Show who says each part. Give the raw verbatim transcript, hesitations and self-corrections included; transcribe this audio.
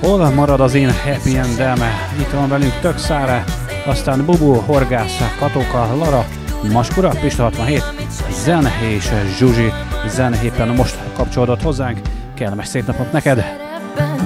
Speaker 1: Hol marad az én happy endem? Itt van velünk Tök Szára, aztán Bubu, Horgász, Katoka, Lara, Maskura, Pista hatvanhét, Zen és Zsuzsi. Zen éppen most kapcsolódott hozzánk. Kellemes szép napot neked!